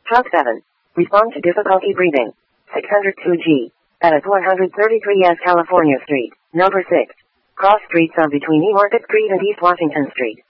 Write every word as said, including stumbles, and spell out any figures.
Truck seven. Respond to difficulty breathing. six oh two G. At one thirty-three East California Street, number six. Cross streets are between E Market Street and East Washington Street.